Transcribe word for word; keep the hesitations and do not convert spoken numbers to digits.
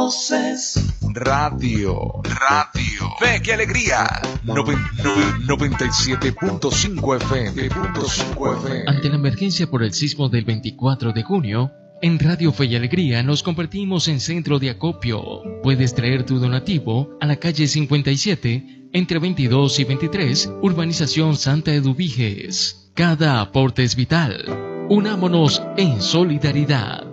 Radio, radio, fe que alegría, Noven, noven, noventa y siete punto cinco F M, punto cinco F M. Ante la emergencia por el sismo del veinticuatro de junio, en Radio Fe y Alegría nos convertimos en centro de acopio. Puedes traer tu donativo a la calle cincuenta y siete, entre veintidós y veintitrés, Urbanización Santa Eduviges. Cada aporte es vital. Unámonos en solidaridad.